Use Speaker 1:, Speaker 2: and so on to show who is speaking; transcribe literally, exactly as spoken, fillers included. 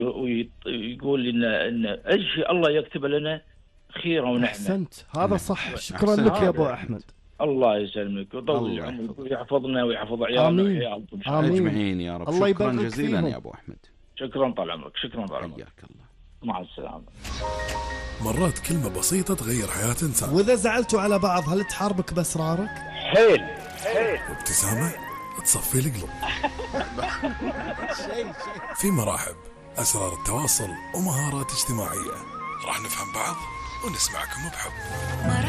Speaker 1: ويقول ان ان اي شيء الله يكتب لنا خير ونعمه.
Speaker 2: احسنت، هذا صح. شكرا لك يا ابو احمد.
Speaker 1: الله يسلمك ويطول عمرك ويحفظنا ويحفظ عيالنا وعيالكم
Speaker 3: اجمعين يا رب.
Speaker 2: الله
Speaker 3: شكرا جزيلا فيهم. يا ابو احمد
Speaker 1: شكرا طال عمرك. شكرا طال عمرك.
Speaker 3: حياك الله.
Speaker 1: مع السلامه.
Speaker 4: مرات كلمه بسيطه تغير حياه انسان.
Speaker 2: واذا زعلتوا على بعض هل تحاربك باسرارك؟
Speaker 1: حيل حيل.
Speaker 4: وابتسامه تصفي القلوب. في مراحب اسرار التواصل ومهارات اجتماعيه، راح نفهم بعض ونسمعكم بحب.